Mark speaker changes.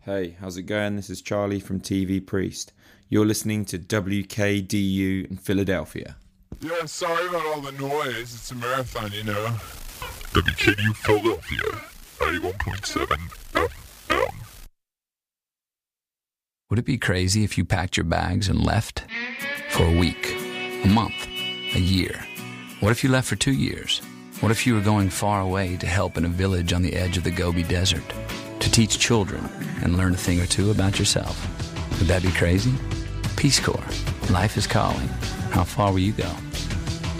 Speaker 1: Hey, how's it going? This is Charlie from TV Priest. You're listening to WKDU in Philadelphia.
Speaker 2: Yeah, sorry about all the noise. It's a marathon, you know. WKDU Philadelphia, 91.7 FM.
Speaker 3: Would it be crazy if you packed your bags and left? For a week, a month, a year. What if you left for 2 years? What if you were going far away to help in a village on the edge of the Gobi Desert? To teach children and learn a thing or two about yourself? Would that be crazy? Peace Corps. Life is calling. How far will you go?